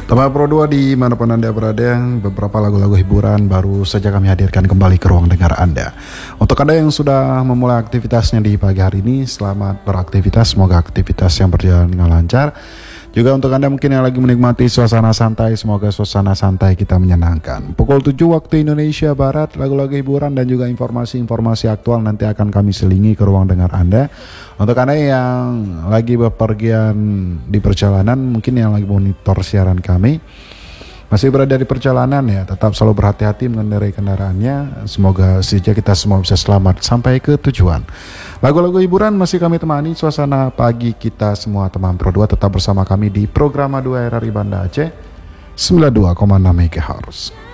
Teman Pro 2 dimanapun Anda berada, beberapa lagu-lagu hiburan baru saja kami hadirkan kembali ke ruang dengar Anda. Untuk Anda yang sudah memulai aktivitasnya di pagi hari ini, selamat beraktivitas, semoga aktivitas yang berjalan dengan lancar. Juga untuk Anda mungkin yang lagi menikmati suasana santai, semoga suasana santai kita menyenangkan. Pukul 7 waktu Indonesia Barat, lagu-lagu hiburan dan juga informasi-informasi aktual nanti akan kami selingi ke ruang dengar Anda. Untuk Anda yang lagi bepergian di perjalanan, mungkin yang lagi monitor siaran kami, masih berada di perjalanan ya, tetap selalu berhati-hati mengendarai kendaraannya. Semoga saja kita semua bisa selamat sampai ke tujuan. Lagu-lagu hiburan masih kami temani suasana pagi kita semua teman Pro 2. Tetap bersama kami di program 2 RRI Banda Aceh 92,6 MHz.